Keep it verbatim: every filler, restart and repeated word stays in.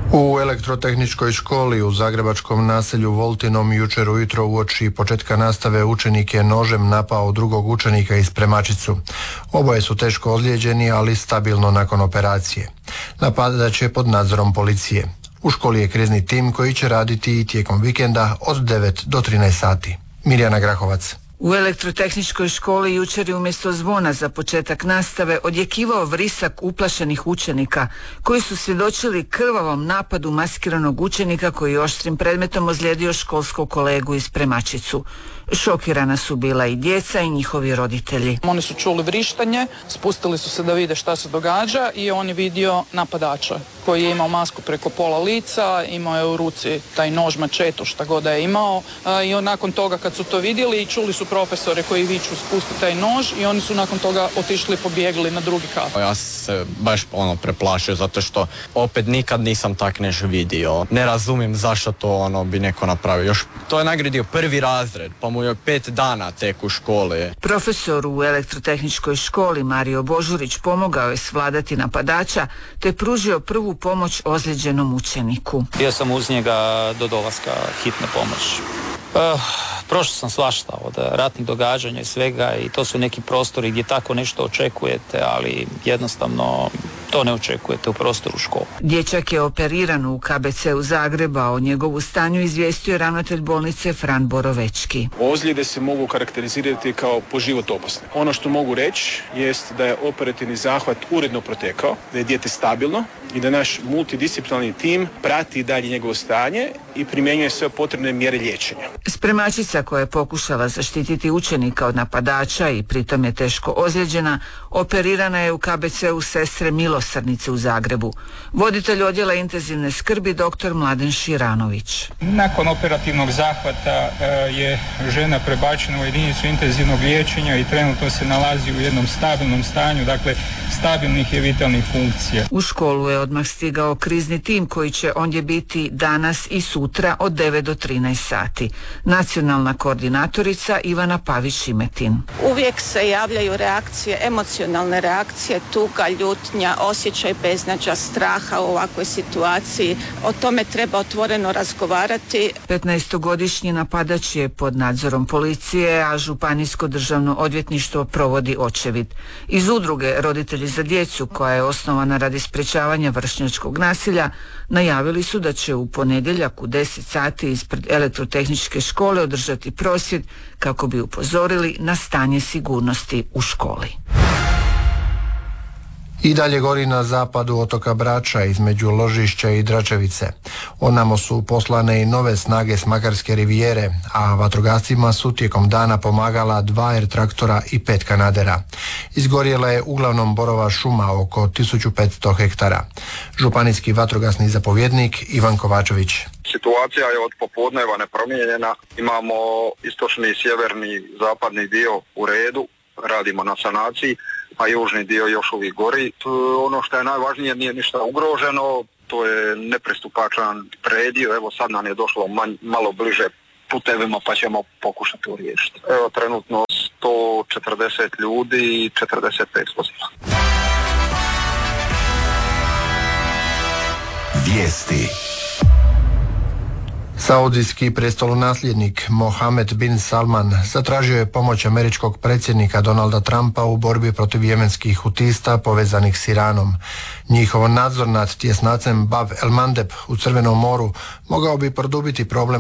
U elektrotehničkoj školi u zagrebačkom naselju Voltinom jučer ujutro uoči početka nastave učenik je nožem napao drugog učenika iz spremačicu. Oboje su teško ozlijeđeni, ali stabilno nakon operacije. Napadač je pod nadzorom policije. U školi je krizni tim koji će raditi i tijekom vikenda od devet do trinaest sati. Mirjana Grahovac. U elektrotehničkoj školi jučer je umjesto zvona za početak nastave odjekivao vrisak uplašenih učenika koji su svjedočili krvavom napadu maskiranog učenika koji je oštrim predmetom ozlijedio školskog kolegu iz spremačicu. Šokirana su bila i djeca i njihovi roditelji. Oni su čuli vrištanje, spustili su se da vide šta se događa i on je vidio napadača koji je imao masku preko pola lica, imao je u ruci taj nož, mačetu, šta god da je imao, i on nakon toga kad su to vidjeli i čuli su profesore koji viču spusti taj nož i oni su nakon toga otišli i pobjegli na drugi kat. Ja se baš ono preplašio zato što opet nikad nisam tak nešto vidio. Ne razumijem zašto to ono bi neko napravio. Još to je nagradio prvi razred, pa mu je pet dana tek u školi. Profesor u elektrotehničkoj školi Mario Božurić pomogao je svladati napadača te pružio prvu pomoć ozlijeđenom učeniku. Bio sam uz njega do dolaska hitne pomoći. Uh, prošao sam svašta od ratnih događanja i svega i to su neki prostori gdje tako nešto očekujete, ali jednostavno to ne očekujete u prostoru škole. Dječak je operiran u K B C u Zagreba, a o njegovu stanju izvijestio je ravnatelj bolnice Fran Borovečki. Ozljede se mogu karakterizirati kao po život opasne. Ono što mogu reći jest da je operativni zahvat uredno protekao, da je dijete stabilno i da naš multidisciplinarni tim prati dalje njegovo stanje i primjenjuje sve potrebne mjere liječenja. Spremačica koja je pokušala zaštititi učenika od napadača i pritom je teško ozlijeđena, operirana je u K B C u Sestre Milosrdnice u Zagrebu. Voditelj odjela intenzivne skrbi dr. Mladen Širanović. Nakon operativnog zahvata je žena prebačena u jedinicu intenzivnog liječenja i trenutno se nalazi u jednom stabilnom stanju, dakle stabilnih i vitalnih funkcija. U školu je odmah stigao krizni tim koji će ondje biti danas i sutra od devet do trinaest sati. Nacionalna koordinatorica Ivana Pavić-Šimetin. Uvijek se javljaju reakcije, emocionalne reakcije, tuga, ljutnja, osjećaj beznađa, straha u ovakvoj situaciji. O tome treba otvoreno razgovarati. petnaestogodišnji napadač je pod nadzorom policije, a Županijsko državno odvjetništvo provodi očevid. Iz udruge Roditelji za djecu, koja je osnovana radi sprečavanja vršnjačkog nasilja, najavili su da će u ponedjeljak u deset sati ispred elektrotehničke škole održati prosvjed kako bi upozorili na stanje sigurnosti u školi. I dalje gori na zapadu otoka Brača između Ložišća i Dračevice. Onamo su poslane i nove snage s Makarske rivijere, a vatrogascima su tijekom dana pomagala dva er traktora i pet kanadera. Izgorjela je uglavnom borova šuma oko tisuću petsto hektara. Županijski vatrogasni zapovjednik Ivan Kovačević. Situacija je od popodneva nepromijenjena. Imamo istočni, sjeverni, zapadni dio u redu. Radimo na sanaciji, a južni dio još uvijek gori. Ono što je najvažnije, nije ništa ugroženo, to je nepristupačan predio, evo sad nam je došlo manj, malo bliže putevima pa ćemo pokušati to riješiti. Evo trenutno sto četrdeset ljudi i četrdeset pet vozila. Vijesti. Saudijski prestolonasljednik Mohamed bin Salman zatražio je pomoć američkog predsjednika Donalda Trumpa u borbi protiv jemenskih hutista povezanih s Iranom. Njihov nadzor nad tjesnacem Bab el Mandeb u Crvenom moru mogao bi produbiti problem